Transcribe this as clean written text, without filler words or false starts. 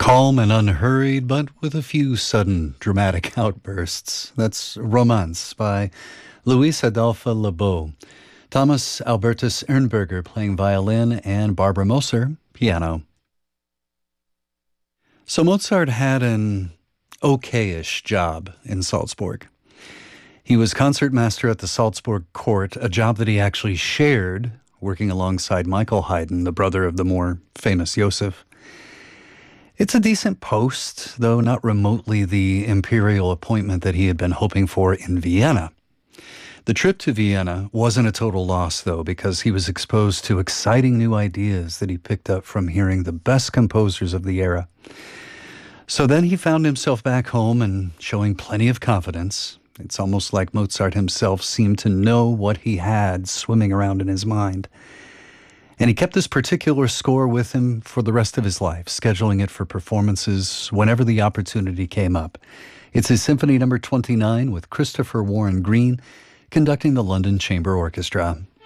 Calm and unhurried, but with a few sudden dramatic outbursts. That's Romance by Luis Adolfo Lebeau. Thomas Albertus Ernberger playing violin and Barbara Moser, piano. So Mozart had an okay-ish job in Salzburg. He was concertmaster at the Salzburg court, a job that he actually shared, working alongside Michael Haydn, the brother of the more famous Joseph. It's a decent post, though not remotely the imperial appointment that he had been hoping for in Vienna. The trip to Vienna wasn't a total loss, though, because he was exposed to exciting new ideas that he picked up from hearing the best composers of the era. So then he found himself back home and showing plenty of confidence. It's almost like Mozart himself seemed to know what he had swimming around in his mind. And he kept this particular score with him for the rest of his life, scheduling it for performances whenever the opportunity came up. It's his Symphony No. 29 with Christopher Warren Green conducting the London Chamber Orchestra.